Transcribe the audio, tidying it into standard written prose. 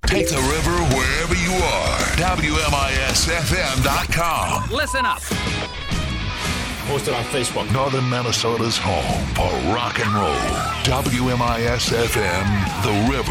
Take the river wherever you are. WMISFM.com. Listen up. Posted on Facebook. Northern Minnesota's home for rock and roll. WMISFM, The River.